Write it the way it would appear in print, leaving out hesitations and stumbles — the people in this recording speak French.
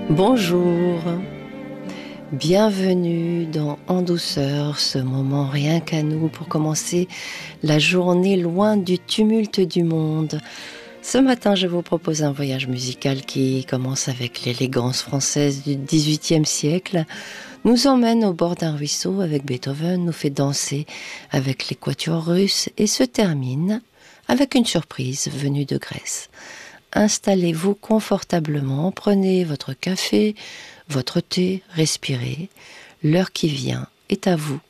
Bonjour, bienvenue dans En douceur, ce moment rien qu'à nous pour commencer la journée loin du tumulte du monde. Ce matin, je vous propose un voyage musical qui commence avec l'élégance française du XVIIIe siècle, nous emmène au bord d'un ruisseau avec Beethoven, nous fait danser avec les quatuors russes et se termine avec une surprise venue de Grèce. Installez-vous confortablement, prenez votre café, votre thé, respirez. L'heure qui vient est à vous